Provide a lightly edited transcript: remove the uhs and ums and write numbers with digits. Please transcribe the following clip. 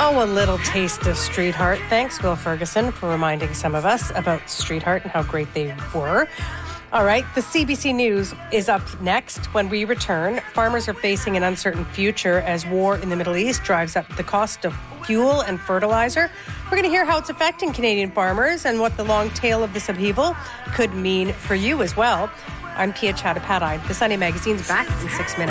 Oh, a little taste of Street Heart. Thanks, Will Ferguson, for reminding some of us about Street Heart and how great they were. All right, the CBC News is up next. When we return, farmers are facing an uncertain future as war in the Middle East drives up the cost of fuel and fertilizer. We're going to hear how it's affecting Canadian farmers and what the long tail of this upheaval could mean for you as well. I'm Pia Chattopadhyay. The Sunday Magazine's back in 6 minutes.